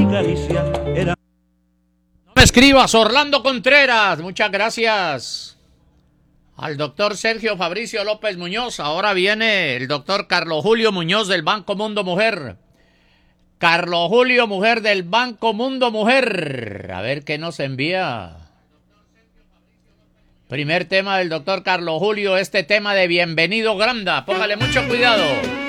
caricia era... No me escribas, Orlando Contreras. Muchas gracias al doctor Sergio Fabricio López Muñoz. Ahora viene el doctor Carlos Julio Muñoz del Banco Mundo Mujer. Carlos Julio Mujer del Banco Mundo Mujer. A ver qué nos envía. Primer tema del doctor Carlos Julio, este tema de Bienvenido Granda. Póngale mucho cuidado.